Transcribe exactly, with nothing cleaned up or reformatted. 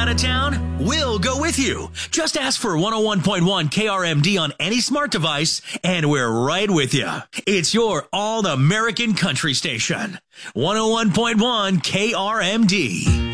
out of town, we'll go with you. Just ask for one oh one point one K R M D on any smart device, and we're right with you. It's your all-American country station. one oh one point one K R M D.